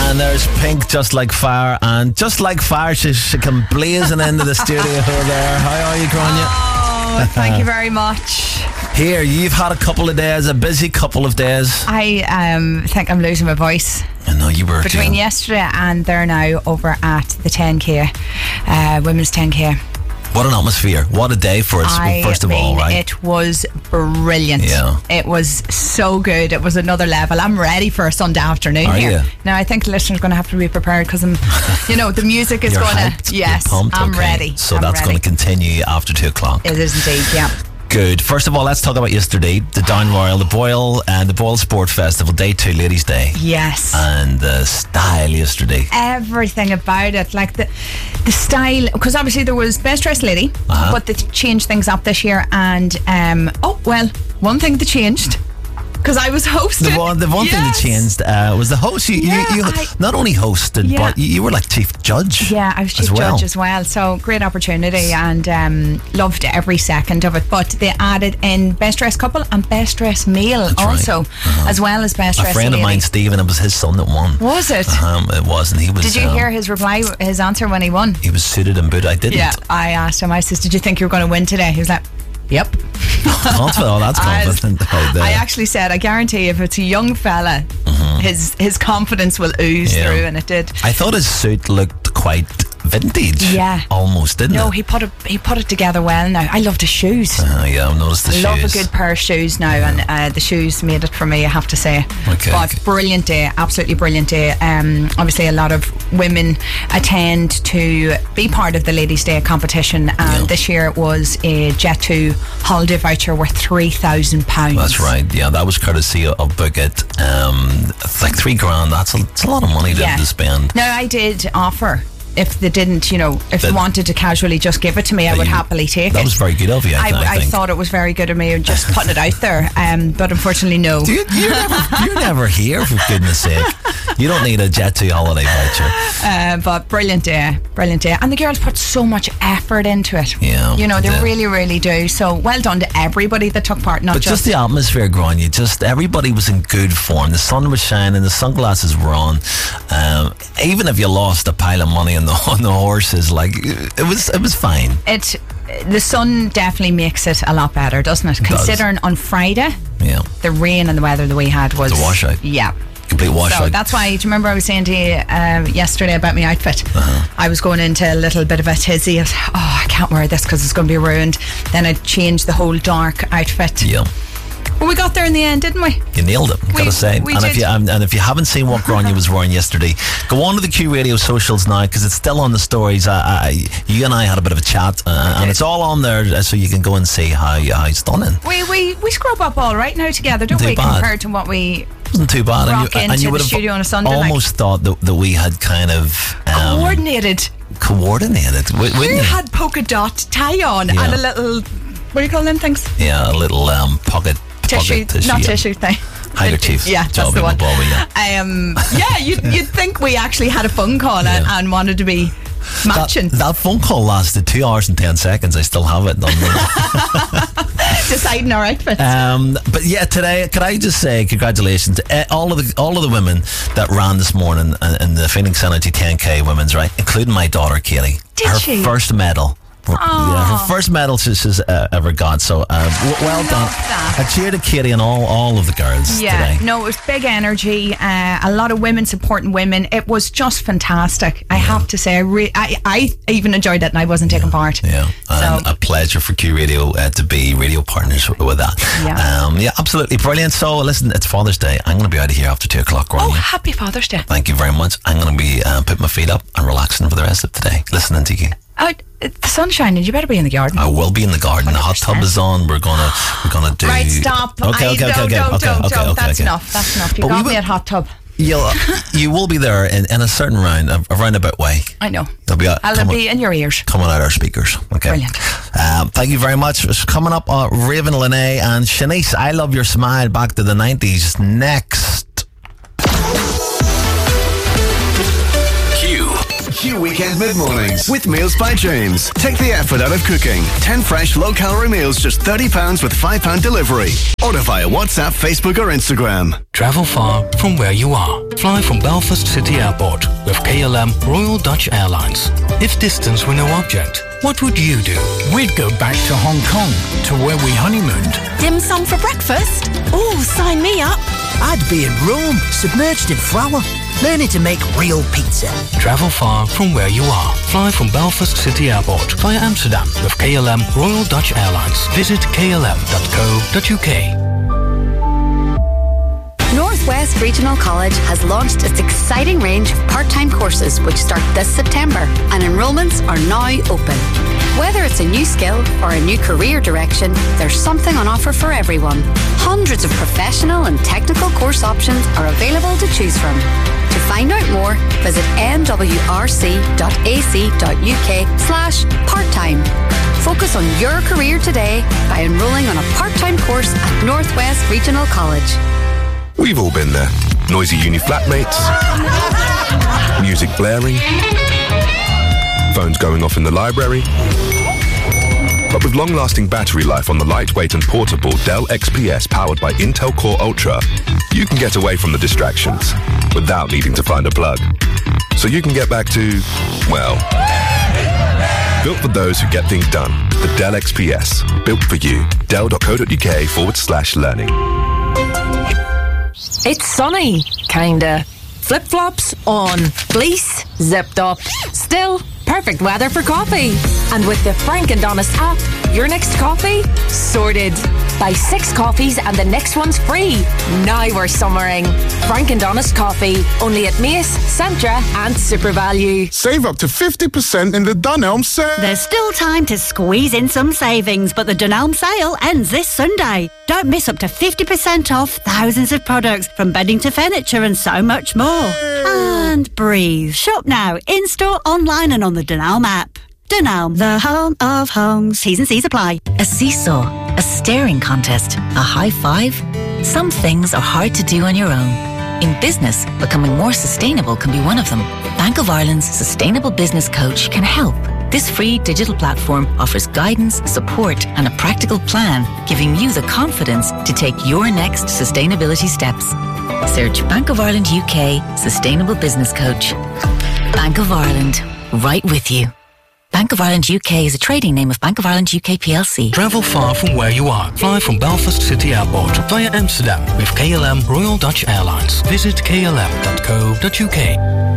And there's Pink, Just Like Fire. And just like fire, she come blazing into the studio there. How are you, Grania? Oh, thank you very much. Here, you've had a couple of days, a busy couple of days. I think I'm losing my voice. I know you were. Between yesterday and they're now over at the 10K, women's 10K. What an atmosphere. What a day for us, first of all, right? It was brilliant. Yeah. It was so good. It was another level. I'm ready for a Sunday afternoon Are here. you? Now, I think the listeners are going to have to be prepared because the music is You're going hyped, to... Yes, you're pumped, I'm okay. ready. So I'm that's ready. going to continue after 2 o'clock. It is indeed, yeah. Good. First of all, let's talk about yesterday. The Down Royal, the Boyle Sport Festival, Day 2, Ladies' Day. Yes. And the style yesterday. Everything about it, like the style, because obviously there was Best Dressed Lady, but they changed things up this year. And one thing they changed, because I was hosting. The one thing that changed was the host. You not only hosted, but you were like chief judge. Yeah, I was chief judge as well. So great opportunity, and loved every second of it. But they added in Best Dressed Couple and Best Dressed Male also, as well as Best Dressed Lady. A friend of mine, Stephen, it was his son that won. Was it? It was, and he was. Did you hear his reply, his answer when he won? He was suited and booted. I didn't. Yeah, I asked him. I said, "Did you think you were going to win today?" He was like, "Yep." That's confident. I actually said, I guarantee if it's a young fella, his confidence will ooze through, and it did. I thought his suit looked quite vintage. Yeah. Almost, didn't it? No, he put it together well now. I loved his shoes. Yeah, I've noticed the shoes. Love a good pair of shoes now, and the shoes made it for me, I have to say. Okay. But brilliant day, absolutely brilliant day. Obviously a lot of women attend to be part of the Ladies' Day competition, and this year it was a Jet2 holiday voucher worth £3,000. That's right. Yeah, that was courtesy of Book It. It's like $3,000. That's a lot of money to spend. Now, I did offer, if they didn't, if they wanted to casually just give it to me, I would happily take it. That was very good of you, I think. I thought it was very good of me, just putting it out there. But unfortunately, no. You're never here, for goodness sake. You don't need a Jet2 holiday voucher. But brilliant day. And the girls put so much effort into it. Yeah. They really, really do. So well done to everybody that took part. But just the atmosphere, Grania, everybody was in good form. The sun was shining, the sunglasses were on. Even if you lost a pile of money on the horses, like it was fine. The sun definitely makes it a lot better, doesn't it? Considering on Friday, the rain and the weather that we had was a washout. Yeah. Complete washout. So that's why, do you remember I was saying to you yesterday about my outfit? I was going into a little bit of a tizzy of, I can't wear this because it's going to be ruined. Then I changed the whole dark outfit. Yeah. Well, we got there in the end, didn't we? You nailed it, gotta say. If you haven't seen what Grania was wearing yesterday, go on to the Q Radio socials now, because it's still on the stories. You and I had a bit of a chat, and it's all on there, so you can go and see how stunning. We scrub up all right now together, don't we? Compared to what we wasn't too bad. And you would have studio on a Sunday. Almost thought that we had kind of coordinated. We had polka dot tie on and a little, what do you call them things? Yeah, a little pocket tissue. Not tissue thing. Handkerchief. Yeah, that's the one. You'd think we actually had a phone call and wanted to be matching. That phone call lasted 2 hours and 10 seconds. I still have it. Deciding our outfits. But yeah, today, could I just say congratulations to all of the women that ran this morning in the Phoenix Energy 10K women's, right, including my daughter Katie. Did she? First medal. Yeah, her first medal she's ever got. So well done. A cheer to Katie and all of the girls today. No, it was big energy. A lot of women supporting women. It was just fantastic. I have to say, I even enjoyed it, and I wasn't taking part. Yeah, and a pleasure for Q Radio to be radio partners with that. Yeah, absolutely brilliant. So listen, it's Father's Day. I'm going to be out of here after 2 o'clock. Oh, happy Father's Day! Thank you very much. I'm going to be putting my feet up and relaxing for the rest of today, listening to you. The sun's shining. You better be in the garden. I will be in the garden. 100%. The hot tub is on. We're gonna do. Right, stop. Okay. That's enough. You got me at hot tub. You will be there in a certain roundabout way. I know. I'll be in your ears. Coming out our speakers. Okay. Brilliant. Thank you very much. It's coming up, Raven Lene and Shanice, I Love Your Smile, back to the 90s next. Q Your weekend mid-mornings with Meals by James. Take the effort out of cooking. 10 fresh, low-calorie meals, just £30 with £5 delivery. Order via WhatsApp, Facebook or Instagram. Travel far from where you are. Fly from Belfast City Airport with KLM Royal Dutch Airlines. If distance were no object, what would you do? We'd go back to Hong Kong, to where we honeymooned. Dim sum for breakfast? Oh, sign me up. I'd be in Rome, submerged in flour, learning to make real pizza. Travel far from where you are. Fly from Belfast City Airport via Amsterdam with KLM Royal Dutch Airlines. Visit klm.co.uk. Northwest Regional College has launched its exciting range of part-time courses which start this September, and enrolments are now open. Whether it's a new skill or a new career direction, there's something on offer for everyone. Hundreds of professional and technical course options are available to choose from. To find out more, visit nwrc.ac.uk/part-time. Focus on your career today by enrolling on a part-time course at Northwest Regional College. We've all been there. Noisy uni flatmates, music blaring, phones going off in the library. But with long-lasting battery life on the lightweight and portable Dell XPS powered by Intel Core Ultra, you can get away from the distractions without needing to find a plug. So you can get back to, well, built for those who get things done. The Dell XPS. Built for you. Dell.co.uk/learning. It's sunny, kinda. Flip-flops on. Fleece zipped up. Still, perfect weather for coffee. And with the Frank and Donna's app, your next coffee sorted. Buy 6 coffees and the next one's free. Now we're summering. Frank and Donna's coffee, only at Mace, Centra and Super Value. Save up to 50% in the Dunelm sale. There's still time to squeeze in some savings, but the Dunelm sale ends this Sunday. Don't miss up to 50% off thousands of products, from bedding to furniture and so much more. And breathe. Shop now, in-store, online and on the Dunelm app. Dunelm, the home of homes. T's and C's apply. A seesaw, a staring contest, a high five. Some things are hard to do on your own. In business, becoming more sustainable can be one of them. Bank of Ireland's Sustainable Business Coach can help. This free digital platform offers guidance, support and a practical plan, giving you the confidence to take your next sustainability steps. Search Bank of Ireland UK Sustainable Business Coach. Bank of Ireland, right with you. Bank of Ireland UK is a trading name of Bank of Ireland UK PLC. Travel far from where you are. Fly from Belfast City Airport via Amsterdam with KLM Royal Dutch Airlines. Visit klm.co.uk.